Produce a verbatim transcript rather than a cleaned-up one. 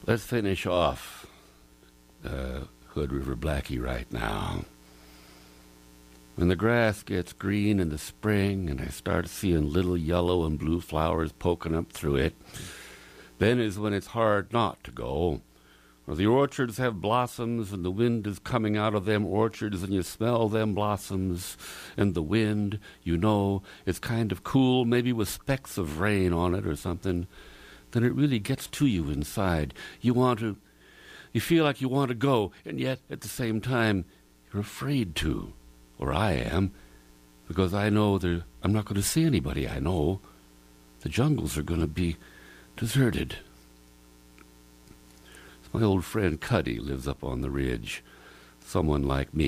Let's finish off uh, Hood River Blackie right now. When the grass gets green in the spring and I start seeing little yellow and blue flowers poking up through it, then is when it's hard not to go. Or the orchards have blossoms and the wind is coming out of them orchards and you smell them blossoms and the wind, you know, it's kind of cool, maybe with specks of rain on it or something. Then it really gets to you inside. You want to, you feel like you want to go, and yet at the same time you're afraid to. Or I am, because I know there, I'm not going to see anybody I know. The jungles are going to be deserted. My old friend Cuddy lives up on the ridge. Someone like me.